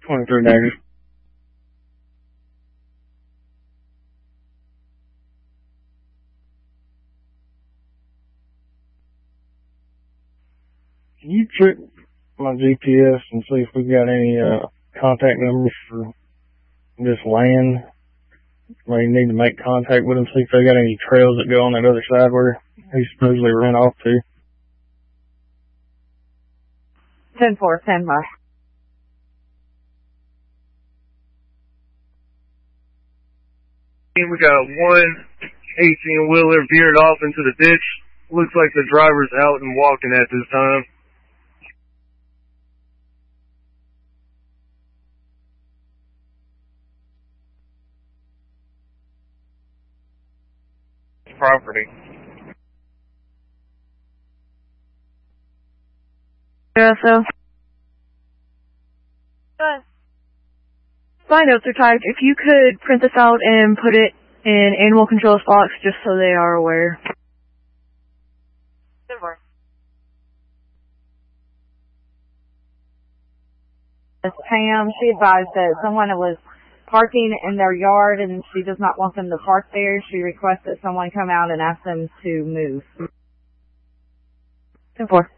23 negative. Can you check my GPS and see if we've got any contact numbers for this land? We need to make contact with them, see if they got any trails that go on that other side where he supposedly ran off to. 10-4, stand by. We got one 18-wheeler veered off into the ditch. Looks like the driver's out and walking at this time. Property. So. My notes are typed. If you could print this out and put it in Animal Control's box just so they are aware. Pam, she advised that someone was parking in their yard and she does not want them to park there. She requests that someone come out and ask them to move. 10-4.